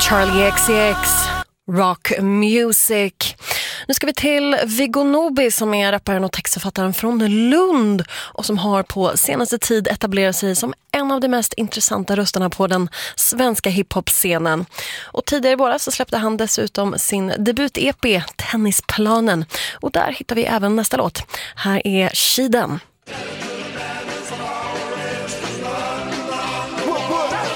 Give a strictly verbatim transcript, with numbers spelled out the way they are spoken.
Charlie X C X, Rock Music. Nu ska vi till Viggo Nobis som är rapparen och textförfattaren från Lund och som har på senaste tid etablerat sig som en av de mest intressanta rösterna på den svenska hiphop-scenen. Och tidigare i våras så släppte han dessutom sin debut-E P Tennisplanen och där hittar vi även nästa låt. Här är Shiden.